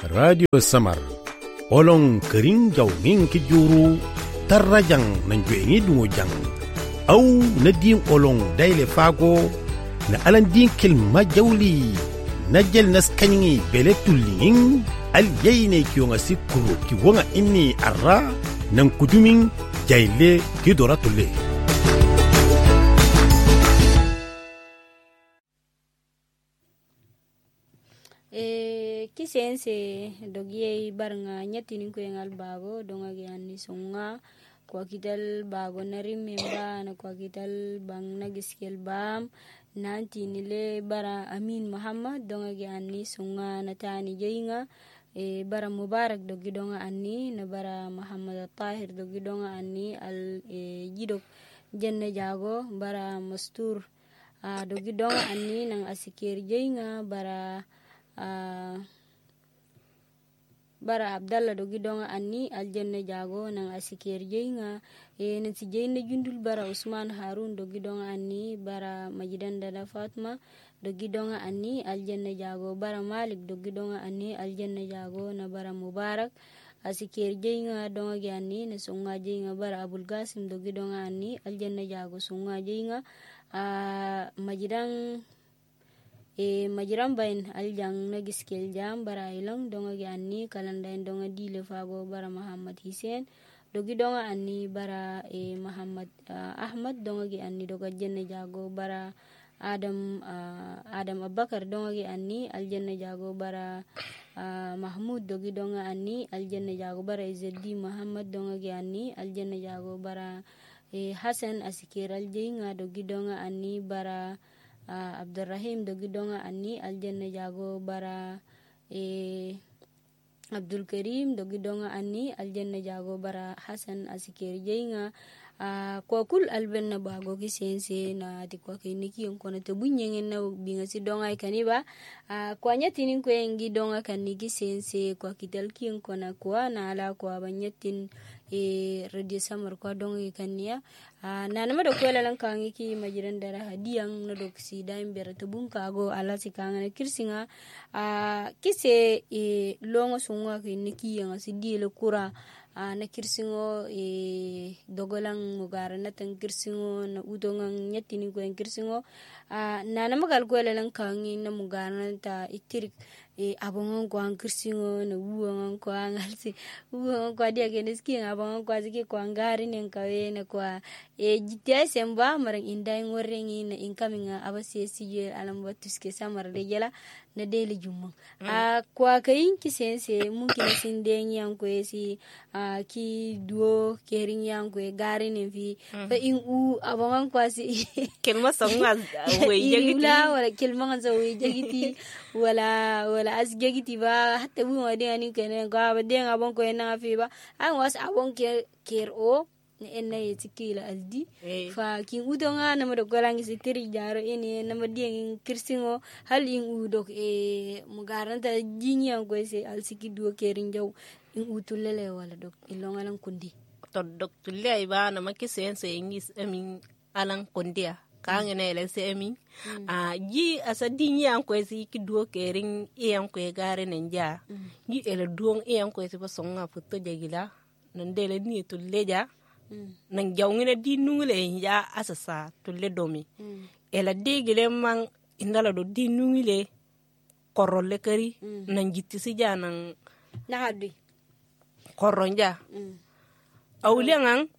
Radio Samar olong kering jaw ngin ki juru tarrajang nan jwengi dungo jang au na din olong daile fago na alan din kilma jawli na jel nas kanyi bele tullingin al yayne kiyonga sikuru ki wonga inni arra nan kudumin jayle ki dora tulle kisense dogiye barnga nyatini ko engal bago donga gianni songa kwa kital bago narim memba na kwa kital bang nagiskel bam nanti nile bara Amin Muhammad donga gianni songa natani jeinga bara Mubarak dogi donga anni na bara Muhammad Tahir dogi donga anni al jidok jenne jago bara Mastur dogi donga anni nang asikir jeinga bara Abdallah dogi donga anni aljanna jago nang asikir jeinga nan si jeinna jundul bara Usman Harun dogi donga anni bara Majidan Dada Fatma dogi donga anni aljanna jago bara Malik dogi donga anni aljanna jago na bara Mubarak asikir jeinga donga gi anni na sunga jeinga bara Abul Qasim dogi donga anni aljanna jago sunga jeinga majiran bayin aljang na giskel jam bara ilong donga gi anni kalandain donga dile fago bara Muhammad Hussein dogi donga anni bara Muhammad Ahmad donga gi anni doga jenne jago bara Adam Abubakar donga gi anni aljanna jago bara Mahmud dogi donga anni aljanna jago bara Izzeddin Muhammad donga gi anni aljanna jago bara Hasan asikir aljinga dogi donga anni bara Abdurrahim dogi donga anni aljanna jago bara Abdul Karim dogi donga anni aljanna jago bara Hasan asikir jeinga kwa kul albenna bago kisense na tikwa kiniki yonkona to bunyengen na binga si donga ikaniba kwa nyatini ko engi donga kaniki sense kwa kitalki yonkona kwa na ala kwa banyatin radio Samar kwa donga ikania na nama do kwela lan kangi ki majiran dara hadiyang na doksi daim bera tubun kago ala sikanga na kirsinga kise longo sunga kiniki yang asidile kura na kirsingo dogolang mugara na tang kirsingo na udongang nyatini ko en kirsingo na namagal kwela lang kangi na mugara ta itirik abongon ko ang kirsingo na uwangon ko ang alsi uwangon ko dia keneski abongon ko aziki ko angari nen kawe na kwa jitia semba marang inday ngorengi na incoming abasi sije alam batuske samar de jela na deli jumma kwa kayin kisense mungkin sindeng yang ko si ki duo kering yang ko gari nen fi fa in abongon ko si kelma songa we jagiti wala kelma nga we jagiti wala asgagiti ba hatta bu ma de ani kene ga ba de abon ko na fi ba an was abon ker o en na yetikila aldi fa kin udonga na mo golangi sitiri jaro ene na mo de kirsingo halin udok mo garanta jinya ko se alsiki duo kerin jaw in utulele wala dok ilonga lan kundi to dok tulle ba na makisen se ngis amin alan kundia kanga na ele se amin ji asa dinya ko si ki duo kerin en ko gare nja ji ele duong en ko se basonga futo jagila nan dele ni tulle ja nan jawngina di nungule ya asasa tulle domi ela degile man indala do di nungile korolle kari nan jitti si janan na haddi koronja awlengan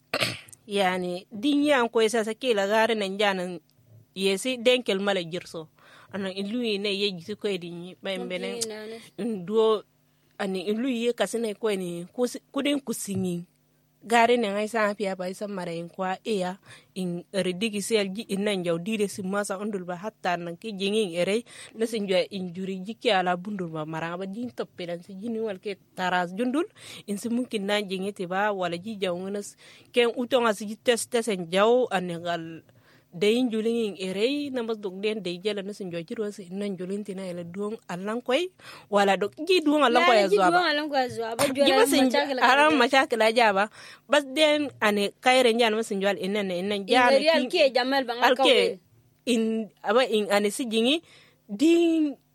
yani dinya ko esa sakila gare nan janan yesi denkel mala jirso anan iluyi ne yeji ko edini bembene ndo ani iluyi kasine ko ni kudin kusingi gare ne ngai sa pia ba isa mare in kwa iya in redigi sel ji innan jaw dire si masa ondul ba hatta nan ke jingin ere na sinjo injuri jiki ala bundur ba mara ba din toppe dan si jini wal ke taras jundul in si mungkin na jingiti ba wala ji jaw ngas ken utonga si test en jaw anegal dayin julin ere na mas dog den day jela na sinjo jiro si nan julin tina ela duong alang koy wala dog ji duong alang koy azwa ba jola aram machakila jaba bas den ane kayre nyan mas sinjo al inna jana real ke jamal bang alke in aba in ane si jingi din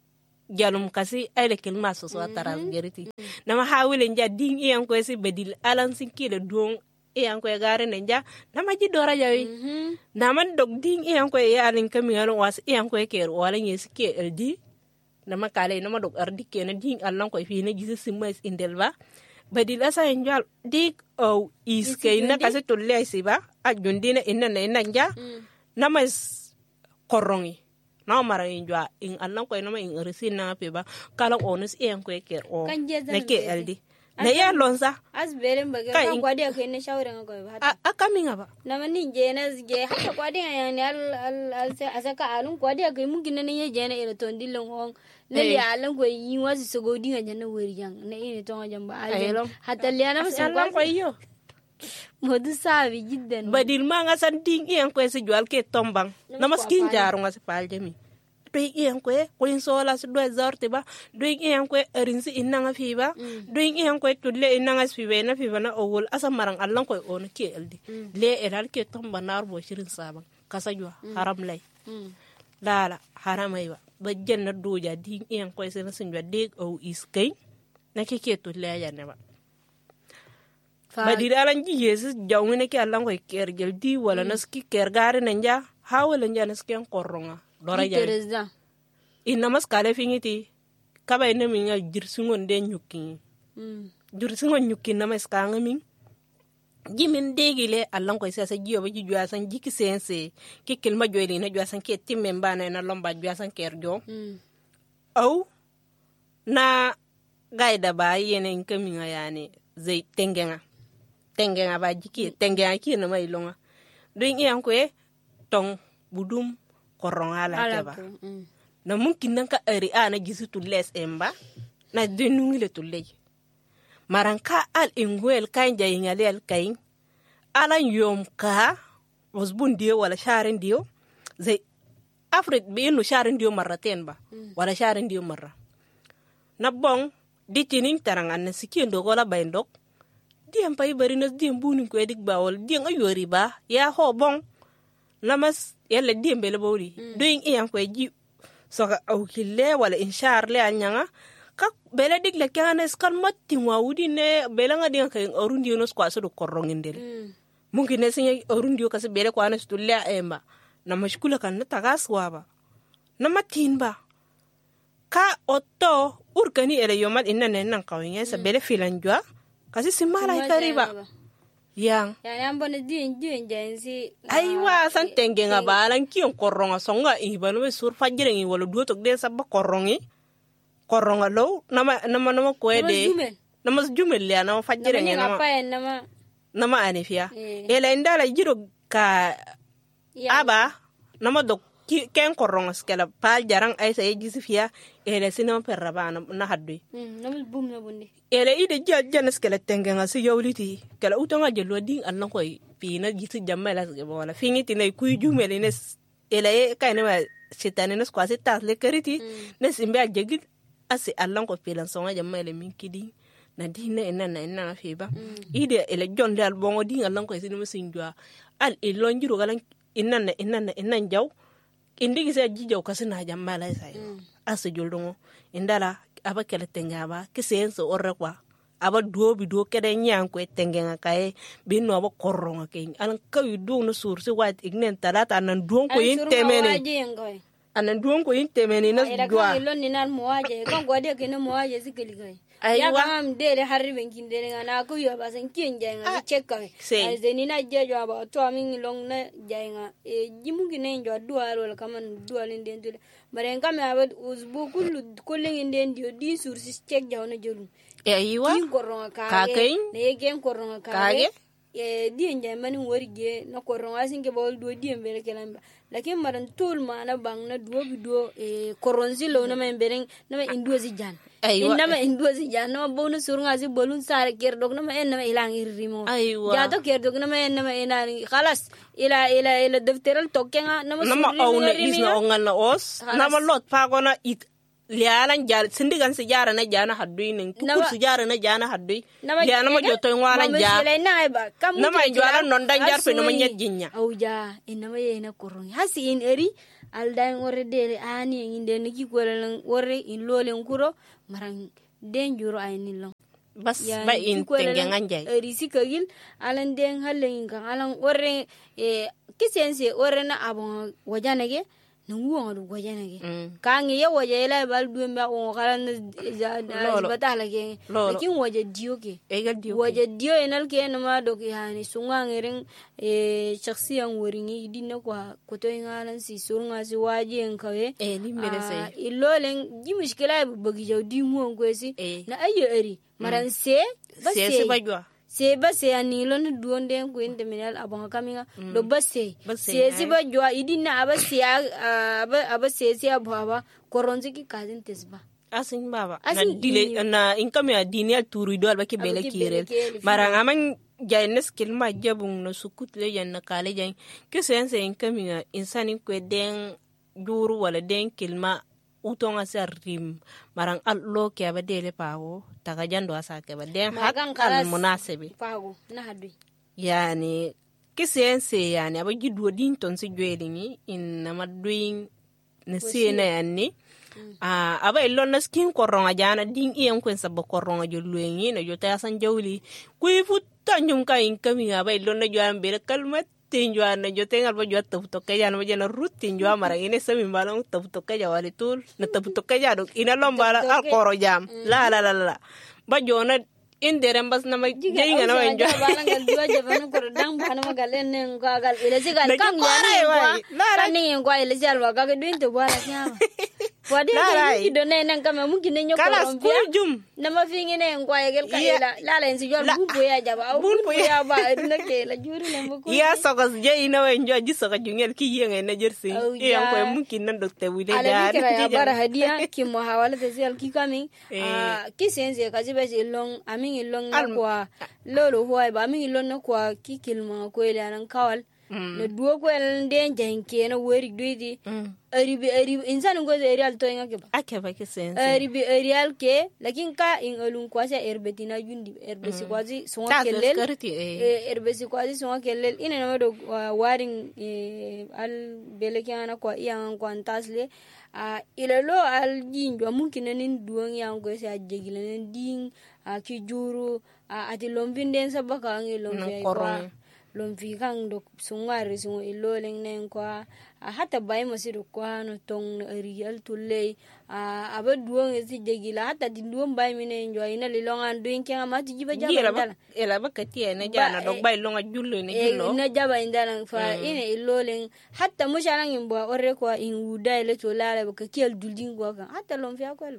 jalum kasi ay le kelma so taras geriti nama hawile nja ding iyan ko si bedil alan sin kile duong iyan ko gare nja nama ji dora jawi nama dog ding iyan ko ya alin kami ngalo was iyan ko ker wala nyesi ke eldi nama kale nama dog ardi ke na ding allan ko fi na gisi simas indelba bedil asa njal dik o is ke na kasi tolle siba ajundina inna na nja nama korongi na mara injwa in allan ko nama in resin na pe ba kala onus en ko ker o na ke eldi na ya lonsa asberen baga kan kwade ko ne shawara ko ba akaminga ba na mani je na je haka kwade ya ne al asaka alun kwade ko mun gina ne je na ira ton dilon on le ya alun ko yi wasu so godi ga na wuri yang na ina ton jamba alun hatta le na musun ko yo modu sabi jiddan badil ma nga san ding en ko se jwal ke tombang na maskin jaru nga se paljami doing en ko in sola su do zorte ba doing en ko rinsi inna nga fi ba doing en ko tulle inna nga fi be na fi bana ogol asa marang allan ko on ke eldi le eral ke tomba nar bo shirin sabang kasa jwa haram lay dala haramay ba jenna doja ding en ko se na sinjwa deg o iskay na ke tulle ya ne ba badil alan ji yesus jawne ke allan ko ker geldi wala naski ker gare nanja hawala nja naski en koronga dora jaa ina mas kale fingiti kaba ina minga jirsungon de nyuki jirsungon nyuki na mas kanga min jimin degile allan ko sa jiyo ba jujwa san jiki sense ke kelma joyli na jwa san ke timmen bana na lomba jwa san kerjo au na gaida ba yene inkaminga yani zai tengenga ba jiki tengenga ki na mai longa doing iyan ko tong budum korong ala keba na mungkin nan ka ari ana gisu tulles emba na denungile tulle maranka al ingwel kan jayinga lel kain ala yom ka wasbun dio wala sharin dio zai afrik be no sharin dio marraten ba wala sharin dio marra na bong ditinin tarangan na sikin do gola bayndok diem pay bari na diem bunin ko edik bawol diem ayori ba ya ho bong namas yalla diem bele bawri doing iyan ko ji so ka awkille wala inshar le anyanga ka bele dik le kana skal matti wawudi ne bele nga dien kay orundi no skwa so do korongindel mungkin ne sinya orundi ko se bele ko anas tulle emba na mashkula kan na tagaswa ba na matin ba ka otto urkani ele yomal inna nan kawin sa bele filanjwa kasi simala ikariba yang ya nambo ne din jansi aiwa san tengenga balan kiyon koronga songa ibanu be sur fajirengi wala duotok de sabba korongi koronga low nama koede nama jumel ya nama fajirengi nama anifia ela indala jiro ka aba nama dok ken koronga skela pal jarang ay say gisifia ela sinama perraba na haddu nama bum na bunde ele ide jajjan skela tengenga si yawliti kala utanga jelo ding allan koy pina gitu jammala wala fingiti nay kuy jumele nes ele kayna ma sitane nes kwasi tas le kariti nes imbe ajegi asi allan ko pilan songa jammala min kidi na dina ina fiba ide ele jonde al bongo ding allan koy sinu sinjwa al ilon jiro galan inna jaw indi gise jijaw kasina jammala sai asu joldongo indala aba kele tengaba kisenso orre kwa aba duobi do kede nyang ko tengenga kae binno aba koronga ke alan kawi do no sursi wat ignen talata nan duon ko yintemene anan duon ko yintemene nas dua ilon ni nan moaje kan gode ke no moaje sikeli kai ya kam dele harri benkin dele ngana ko yo basan kinje nga cheka ai zeni na jejo aba to amin long na jainga jimungi ne njo duaro la kaman dualin den dule bare ngam aba uzbu kulling den dio di sursi chek jawna jolu aiwa kin koronga kage ne gen koronga kage di nje mani worige na koronga singe bol do di mbele kelamba lakin maran tul mana bang na duo bido koronzi lo na membering na induozi jan inama induozi jan na bonu surunga si bolun sar ker dog na na ilang irimo jato ker dog na ina khalas ila defteral tokenga na surunga na isna ongal na os na lot pa gona it lialan jar sindigan si jara na jana hadui ning kukur si jara na jana hadui liana mo joto ngwalan jar na ma jwala non dan jar pe no nyet jinya au ja ina ma yena korong hasi in eri aldain orre dele ani nginde niki kolen orre in lolen kuro maran den juro ay nilon bas ba in tengengan jay risi kagil alan den halen kan alan orre kisense orre na abon wajanage na nguwa du wajanage kangi ya waje la bal duem ba on kalan batala ke lakin waje dio ke waje dio enal ke na ma dok yani sunga ngeren shakhsiyan woringi dinna kwa koto ngalan si surunga si waje enkawe limbele se ilolen ji mushkila bagi jaw di mu ko si na ayo eri maran se bajwa se base ani lon duonde ko interminal abon kaminga do base se si ba jwa idina abase abase si ababa koronzi ki kazin tesba asin baba na dile na income ya dinia turu do alba ke bele kirel maranga man jaynes kilma jabung no sukut le yan na kale jan ke sense income ya insani ko den juru wala den kilma utonga sa rim marang allo ke ba dele pawo taga jando asa ke ba den hakal munasibi pago na hadu yani kisense yani aba gidwo din ton si jwedingi in na maduin na sina yanni aba illon na skin koronga jana din iyan kwen sabba koronga jolwengi na jota san jawli kuy futta nyum ka in kami aba illon na jwan bele kalmat tinjwa na jote ngal ba jota to kaya na jana rut tinjwa mara ine sami balong to kaya wali tul na to kaya dok ina lomba al koro jam la ba jona indere mbas na ma jeyga na wenjo bana ngal duwa jabana ko dang bana magal en ko gal ile sigal kan ya kan ni ko ile sigal wa ga duin to bala nyama wadi ni do ne nan kama mungkin ne nyoko rompia na mafingi ne ko gel ka ila la en si jor bu ya jaba bu ya ba na ke la juri ne mo ko ya sogas jey na wenjo ji soga jungel ki yenge na jersi ya ko mungkin nan dokte wile ja ala bara hadia ki mo hawala te sel ki kami ki sense ka jibe long amin ilong na kwa lolo hoy ba amin ilong na kwa ki kilma ko ile nan kawal na duo ko el den janke na wori duidi aribi insan ngo erial to ngake ba akeba ke sense erial ke lakin ka in alun kwasa erbetina jundi erbesi kwazi songa kellel erbesi kwazi songa kellel ina na do waring al belekana kwa yang kwantasle ilalo al jinjo mungkin nin duong yang ko sa jegilen ding ki juru ati lombinde sabaka ngi lombe kwa lomfi kan do sungari sungo iloleng nen kwa hata bay masido kwa no tong rial tulle aba duong esi jegila hata di duong bay mine njo ina lilongan duing kenga mati jiba jaba ndala ela bakati ene jana do bay longa jullo ne jullo ina jaba ndala fa ina iloleng hata mushalang imbo orre kwa in uda ile to lala baka kiel dulding kwa kan hata lomfi akwel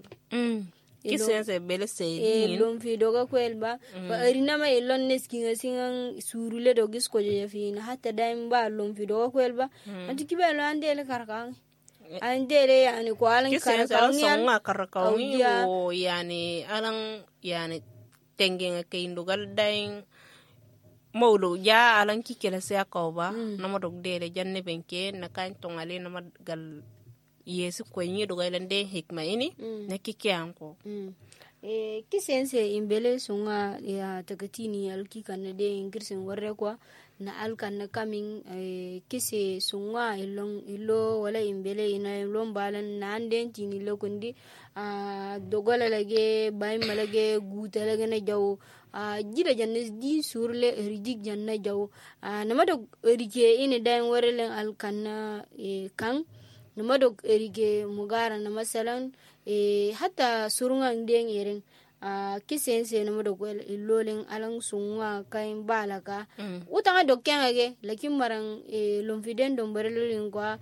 kisense bele se lom fi doga kwelba ba arina ma ilon neskinga singan surule do gis ko je fi na hatta daim ba lom fi doga kwelba anti kibe lo andele karkan andele yani ko alan karkan songa karkan o yani alan yani tengen ke indugal dain mawlo ja alan kikela se akoba nama dog dele janne benke na kan tongale nama gal yesu ko nyi do gailande hikma ini na kike anko kisense imbele sunga ya tagatini alki kanade ingirsen warre kwa na alkan na coming kise sunga ilo wala imbele ina lombalan na anden tini lokundi dogola lage bay malage guta lage na jaw jida janne di surle ridik janna jaw namado rike ina dan warelen alkan kan namadok erige mugara na masalan hatta surunga ndeng yeren kisense namadok ilolen alang sunga kain balaka utanga dokkenge lakin marang lomfiden dombarelin kwa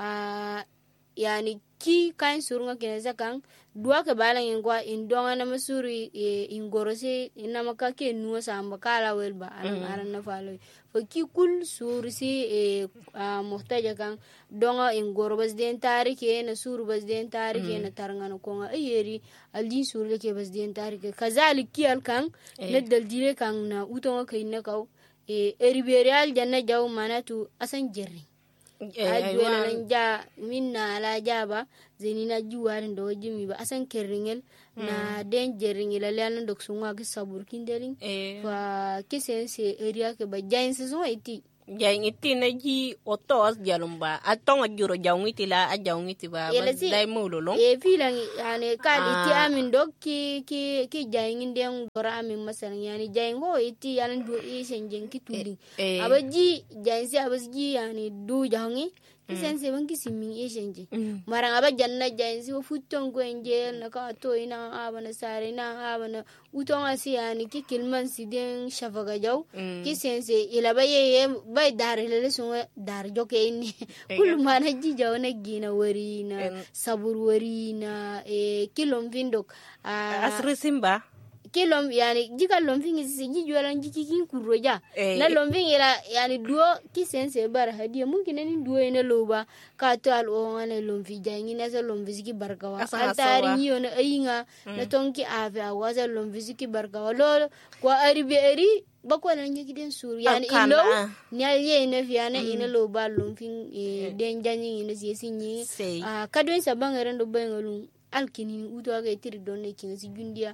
yani ki kain surunga kineza kan dua ke balang kwa indonga na masuri ingorose inamaka ke nuwa samba kala welba aran na falo ki kul sursi muhtaja kan donga ingoro bas den tarike na suru bas den tarike na tarngana ko ayeri aldi surle ke bas den tarike kazalik ki alkan nedal dire kan na utonga kayna kaw eriberial janna jaw manatu asan jerri ajwena nja minna ala jaba zenina juwarin do jimi ba asan kerringel na den jerringel ala nan dok sunga ki sabur kindeling fa kisense area ke ba jainse so iti Jang iti na ji otos jalumba atong ajuro jang iti la ajang iti ba dai mululong filang yani kad iti amin dog ki jangin dem dora amin masalan yani jang ho iti yalan du senjeng ki tuling abaji jansi abaji yani du jangi sense bangi simming senje marang aba janna jansi wo futton ko enjel na ka to ina abana sare na abana uton asi yani ki kilman siden shafaga jaw ki sense ila baye bay dare lele so dar joke ni kul mana ji jaw na gina wari na sabur wari na kilom vindok asri simba kilom yani jika lomfingi sisi jijualan jiki kin kuroja na lomfingi la yani duo ki sense bara hadiya mungkin ni duo ina loba ka to al o ngane lomfi jangi na sa lomfi ki barkawa altari niyo na ayinga na tonki ave awaza lomfi ki barkawa lo kwa aribe eri bako na ngi den sur yani ilo ni ye ina fiana ina loba lomfi den jangi ina sinyi kadwen sabanga rendo bengalun alkini uto aga tiri donne kinga si jundia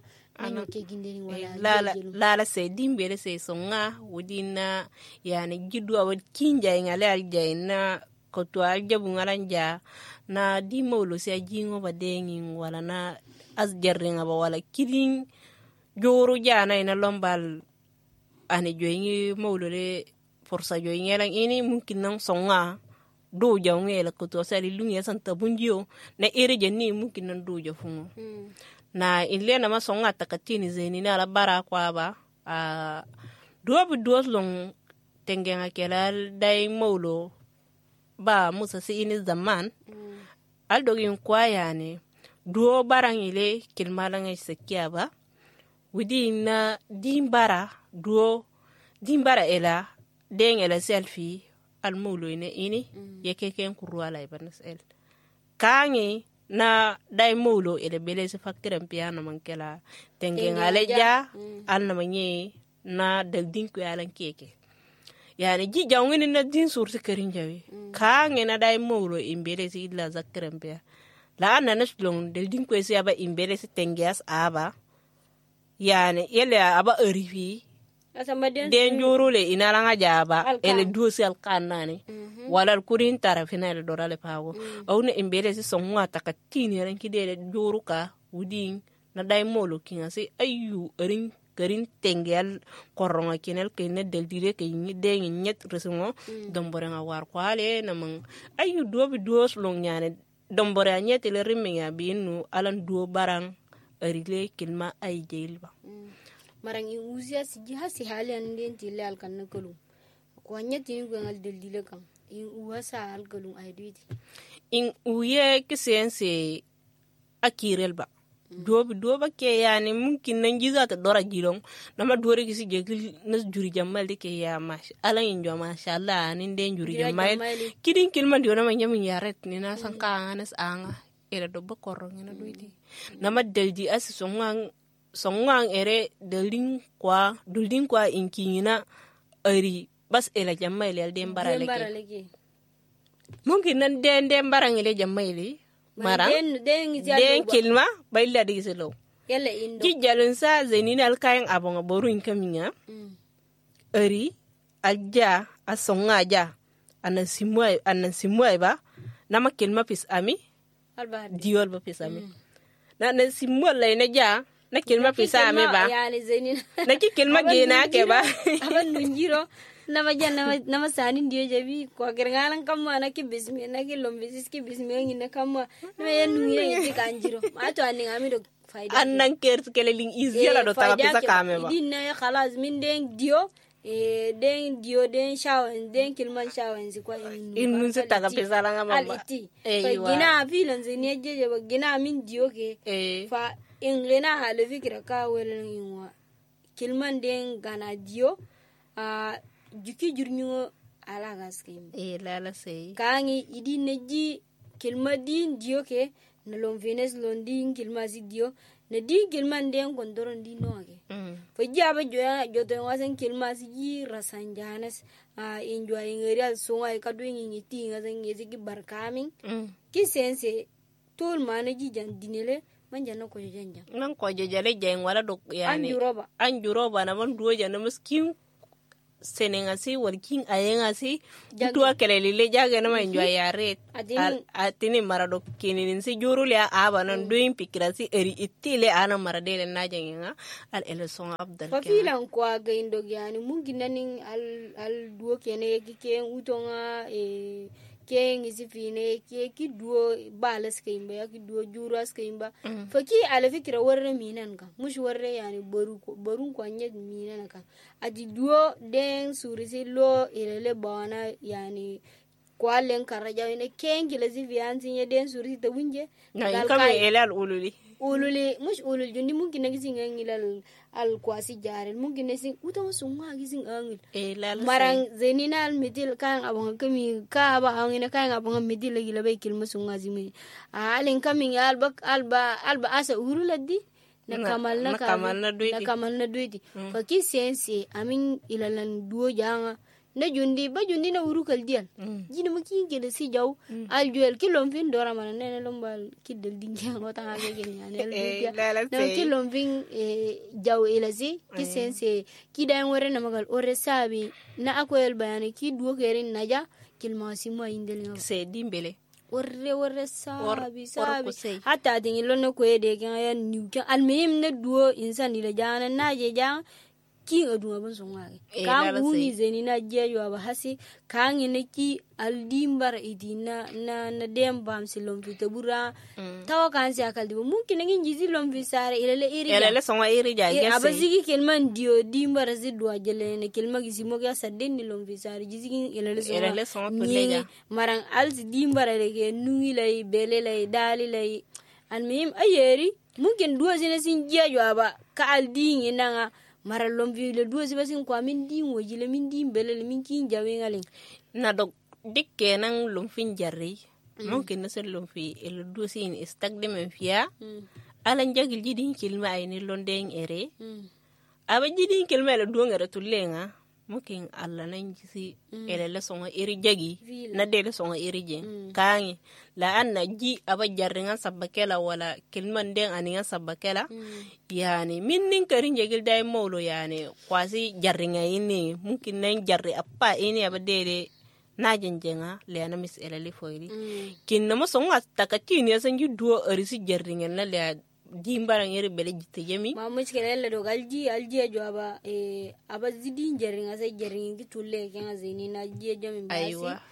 lala se dimbere se songa wudina yani jidwa wad kinja ngale aljaina ko to aljabu ngalanja na di mawlo se jingo badengi wala na asjarringa ba wala kidin joru jana ina lombal ane joyingi mawlo le forsa joyingi lan ini mungkin nan songa do jawngela ko to sali lungi santa bunjio na ere jenni mungkin nan do jafungo na ile na masonga takatini zeni na bara kwa ba duwa long tengenga kelal dai maulo ba musa si ini zaman aldogin kwa yani duwo barang ile kilmalanga sekia ba widi na dimbara ela deng ela selfie al maulo ini yekeken kurwala ibanas el kangi na dai molo ele bele se faktiran piano mankela tengen aleja al na manye na dal din ko yalan keke yani ji jawngini na din sur se kerin jawi ka ngena dai molo imbele se illa zakran pe la na naslong dal din ko se aba imbele se tengias aba yani ele aba erifi den jorule inaranga jaba ele duosi al kanani wala kurin tarafina ele dorale pago awne imbele si sonwa takatini ran kide joruka udin na dai molo kinga si ayu erin garin tengel koronga kinel kene del dire ke ni de nyet resumo dombore nga war kwale na mang ayu duos long nyane dombore nyet le riminga binu alan duo barang erile kilma ay jelba marang in uzia si hasi halian den tile al kan nakulu ko nyati ko ngal del dile kam in uwasa al galum ay duiti in uye kisense akirel ba doba ke yani mungkin nan jiza ta dora jilong nama dore kisi jegil nas juri jamal de ke ya mash ala in jo mashallah nin den juri jamal kidin kilman di nama nyamin yaret ni na sanka anas anga era do bakorong na duiti nama deldi as songang ere dulding kwa inkina eri bas ela jamaili al dem baraleke mungkin nan den barang ele jamaili mara den kilma baila digiselo yalla indo ki jalun sa zenina al kayan abonga boru inkaminya eri alja asonga ja anan simwai ba nama kilma pis ami alba diol ba pis ami na simwai la ina ja na kilma pisa ame ba yani zenina na ki kilma gena ke ba aban nunjiro nama sani ndio jabi kwa gergalan kamma na ki bismi na ki lombisis ki bismi ngina kamma na ya nungira yiti kanjiro ato ani ngami do faida annan ker kele ling izira do ta pisa kame ba dinna ya khalas min den dio den shawan den kilman shawan si kwa in se ta pisa la ngama ba gina filan zini jeje ba gina min dio ke fa inglena hale fikira ka welen inwa kilman den gana dio juki jurnyo ala gaskem lala sei kangi idi neji kilma din dio ke na lon venes lon din kilma si dio na din kilman den kondoron din no ke fa jaba joto wasan kilma si rasanjanes enjoy ngerial songa ka do ngi tinga zan ngi ki barkamin ki sense tol manaji jan dinele manjana ko janja nan ko jajale jeng wala do yani anjuroba na man duo jana miskin senengasi walking ayengasi tuwa kelelile jaga na manjwa yare atini marado kininin si jurule aba non doing pikirasi eri itile ana maradele na jangenga al eleson abdal fa filan kwa ga indo yani mungkin nanin al duo kene kike utonga ke ngisi fine ke ki duo balas ke imba ya ki duo juras ke imba fa ki ala fikira warre minan ka mush warre yani barun ko nyed minan ka adi duo den surisi lo ilele bana yani kwalen karaja ne kengi la zivianti nye den surisi ta bunje na kama elal ululi mush ulul jundi mungkin nagisi ngilal al kwasi jare mungkin nesi utama sunga gisin angil marang zeninal mitil kan abang kami ka ba angina kan abang mitil lagi labai kilma sunga zimi alin kami alba asa uruladdi na kamal na duiti fa ki sense amin ilalan duo janga na jundi na urukal dial jina maki gele si jaw al juel kilom fin dora mana nene lombal kidel dinga ngota ngage gene anel na kilom fin jaw elasi ki sense ki dan wore na magal ore sabi na akoyel bayani ki duo kerin naja kilma simo indel se dimbele warre sabi hatta din ilon ko yede kan ya niuka almihim na duo insan ila jana naje jang ki aduma ban songa ka muni zeni na jeyo aba hasi ka ngene ki aldimbar idina na demba amsilom fitabura tawa kan si akal dibo mungkin ngin jizi lom fisare ilele songa iri jaje abazigi kelman dio dimbar zidwa jele ne kelma gisi mo ga sadden ni lom fisare jizi ilele songa puleja marang alzi dimbar lege nungi lay bele lay dali lay almihim ayeri mungkin duwa zina sin jeyo aba ka aldingi nanga mara lombi le duozi basin kwa min din wajile min din belele min kin jawe ngalen na dog dikke nan lumfin jarri mungkin na sen lumfi el duozi in istagde men fiya alan jagil jidin kilma ay ni londeng ere aba jidin kilma le duo ngara tullenga mungkin alla nan jisi ele le songa iri jagi na de le songa iri jen kangi la anna ji aba jarringa sabakela wala kilman den aninga sabakela yani minnin karin jagil dai molo yani kwasi jarringa ini mungkin nan jarri appa ini aba de na jenjenga le na mis ele le foili kin na mo songa takatini ya sanju duo arisi jarringa na le dimbarang iri bele jite jemi mamu chikele do alji jo aba zidin jaringa sai jaringa kitulle kenga zini na je jami basi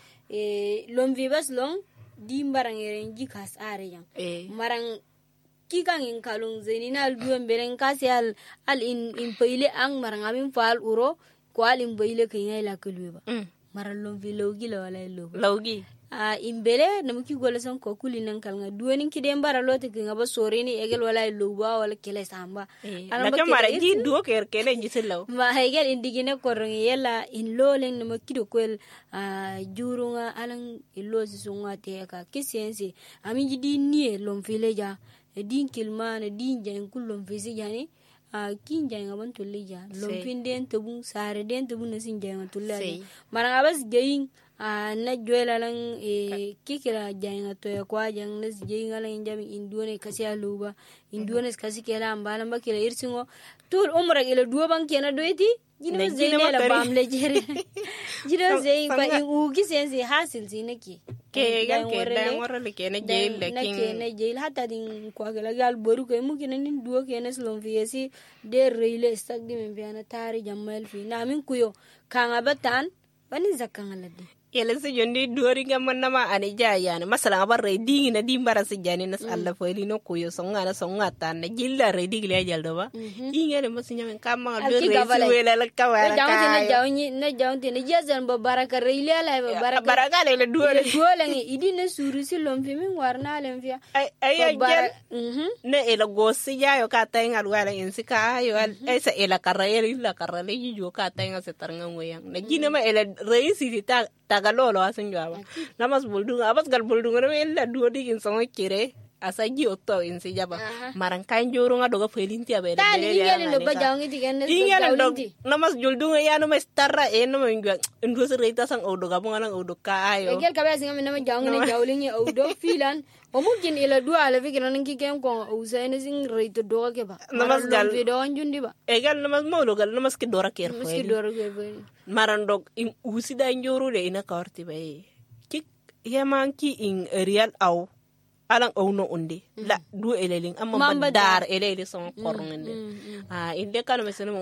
lomvi bas long dimbarang iri nji kas are yang marang kikang in kalung zini na alduan bereng kasi al in peile ang marang amin faal uro ko al in peile kaya la kulweba marang lomvi logi la wala logi imbele namuki gola son ko kulinan kalnga duwenin kiden bara lote kinga ba sorini egel wala luba wala kele samba ala kamara ji duo kele jiselaw ma hegel indigine korongi yela in lolen namuki do kwel jurunga alang ilosi sunga teka kisense ami jidi nie lom fileja din kilmana din jan kullom fisi jani kin janga ban tulija lom finden tabun sare den tabun nasin janga tulja maranga bas geyin na joela lang kikira janga to kwa jang nas jeinga lang jami indone kasi aluba indone kasi kela ambala mbakira irsingo tul umra ila duo bang kena doiti jino zeine la bamle jere jino zei ba in ugi sense hasil zinaki ke gan ke dan wara le kena jail le king na jail hatta din kwa gala gal boru ke mukina nin duo kena slom fiesi de reile stagdi men biana tari jamal fi na min kuyo kanga batan bani zakanga ladde yele se jondi duori ngaman nama ani jaya ne masala abar reading na dimbara se jani nas alla foili no kuyo songa tan na jilla reading le jaldo ba ingere masinya men kama do reisi wela la kawara na jawni ne jazan ba baraka reile ala baraka le duore ngi idina suru si lomfi min warna len fiya ay jel ne ela gosi jayo ka taynga wala insika yo ay sa ela karayel la karale ju ka taynga se tarnga ngoyang na jina ma ela reisi ta galolo asan jaba namas buldung abas gal buldung re ella duo digin songo kire asagi otto in si jaba maran kan joro nga doga felinti abe tan ingel do ba jangi tigan ingel do namas juldunga ya no mas tarra no mingwa ndo se reita sang o doga bunga nang o do ka ayo egel kabe singa nama jangi ne jawlingi o do filan o mungkin ila dua ala fikira nang kikem ko o sayne sing reita do ke ba namas gal video anjundi ba egel namas mo dogal namas ki dora ker mas ki dora ke maran dog in usida njoro de ina karti bay kik yamanki in real aw alang no undi la du elelin amma badar elele son korngende inde kana mesene